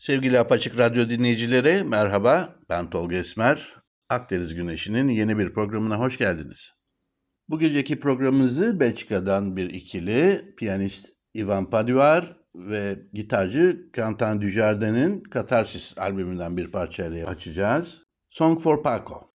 Sevgili Apaçık Radyo dinleyicileri, merhaba. Ben Tolga Esmer. Akdeniz Güneşi'nin yeni bir programına hoş geldiniz. Bu geceki programımızı Belçika'dan bir ikili, piyanist Ivan Paduar ve gitarcı Quentin Dujardin'in Katarsis albümünden bir parçayla açacağız. Song for Paco.